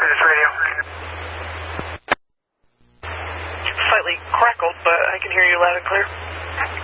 this radio. Slightly crackled, but I can hear you loud and clear.